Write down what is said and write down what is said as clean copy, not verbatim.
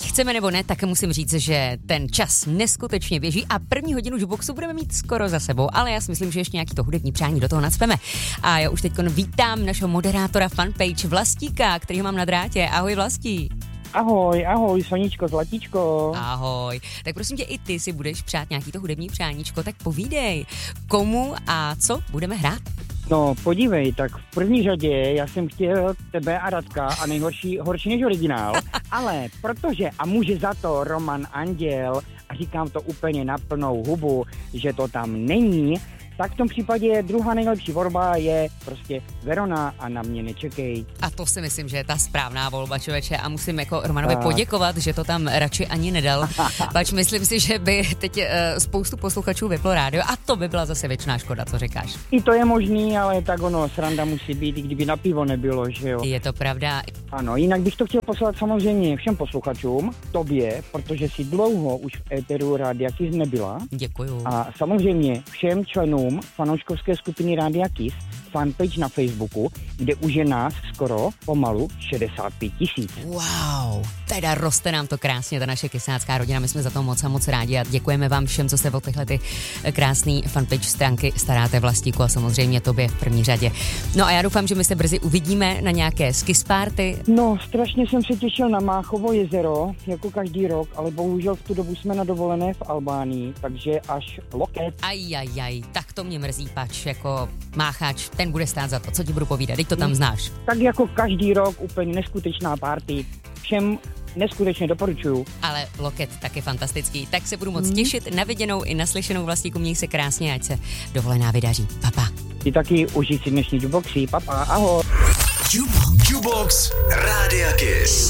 Ať chceme nebo ne, tak musím říct, že ten čas neskutečně běží a první hodinu jukeboxu budeme mít skoro za sebou, ale já si myslím, že ještě nějaký to hudební přání do toho nacpeme. A já už teď vítám našeho moderátora fanpage Vlastíka, kterýho mám na drátě. Ahoj Vlastí. Ahoj, Soničko, zlatíčko. Ahoj. Tak prosím tě, i ty si budeš přát nějaký to hudební přáníčko, tak povídej, komu a co budeme hrát? No, podívej, tak v první řadě já jsem chtěl tebe a Radka a horší než originál, ale protože, a může za to Roman Anděl, a říkám to úplně na plnou hubu, že to tam není, tak v tom případě druhá nejlepší volba je prostě Verona a Na mě nečekej. A to si myslím, že je ta správná volba, člověče, a musím jako Romanovi poděkovat, že to tam radši ani nedal. Pač myslím si, že by teď spoustu posluchačů vyplo rádio a to by byla zase věčná škoda, co říkáš. I to je možný, ale tak sranda musí být, i kdyby na pivo nebylo, že jo. Je to pravda. Ano, jinak bych to chtěl poslat samozřejmě všem posluchačům, tobě, protože si dlouho už v éteru Rádia Kiss nebyla. Děkuju. A samozřejmě všem členům fanouškovské skupiny Rádia Kiss fanpage na Facebooku, kde už je nás skoro pomalu 65 000. Wow, teda roste nám to krásně, ta naše kysácká rodina, my jsme za to moc a moc rádi a děkujeme vám všem, co se o tyhle ty krásný fanpage stránky staráte, Vlastíku, a samozřejmě tobě v první řadě. No a já doufám, že my se brzy uvidíme na nějaké Kiss party. No, strašně jsem se těšil na Máchovo jezero, jako každý rok, ale bohužel v tu dobu jsme na dovolené v Albánii, takže až loket. Ajajaj, tak to mě mrzí, pač, jako Máchač, ten bude stát za to, co ti budu povídat, teď to tam znáš. Tak jako každý rok úplně neskutečná party, všem neskutečně doporučuju. Ale loket taky fantastický, tak se budu moc těšit na viděnou i naslyšenou, Vlastíku, měj se krásně, ať se dovolená vydaří. Papa. Ty taky užij si dnešní jukeboxy, papa, ahoj. Jukebox Rádia Kiss.